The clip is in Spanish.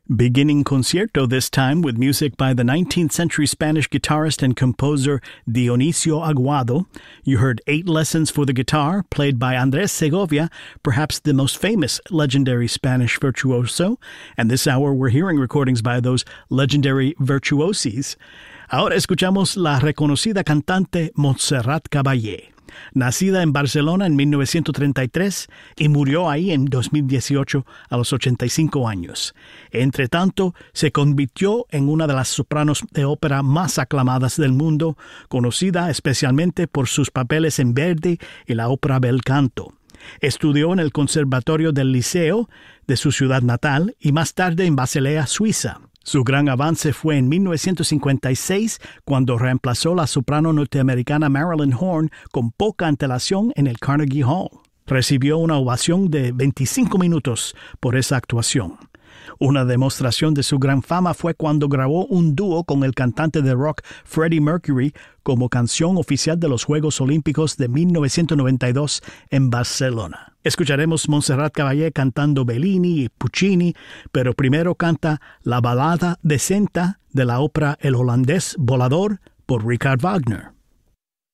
Beginning concierto this time with music by the 19th century Spanish guitarist and composer Dionisio Aguado. You heard 8 Lessons for the Guitar, played by Andrés Segovia, perhaps the most famous legendary Spanish virtuoso. And this hour we're hearing recordings by those legendary virtuosis. Ahora escuchamos la reconocida cantante Montserrat Caballé. Nacida en Barcelona en 1933 y murió ahí en 2018 a los 85 años. Entre tanto, se convirtió en una de las sopranos de ópera más aclamadas del mundo, conocida especialmente por sus papeles en Verdi y la ópera Bel Canto. Estudió en el Conservatorio del Liceo de su ciudad natal y más tarde en Basilea, Suiza. Su gran avance fue en 1956, cuando reemplazó a la soprano norteamericana Marilyn Horne con poca antelación en el Carnegie Hall. Recibió una ovación de 25 minutos por esa actuación. Una demostración de su gran fama fue cuando grabó un dúo con el cantante de rock Freddie Mercury como canción oficial de los Juegos Olímpicos de 1992 en Barcelona. Escucharemos Montserrat Caballé cantando Bellini y Puccini, pero primero canta la balada de Senta de la ópera El holandés volador por Richard Wagner.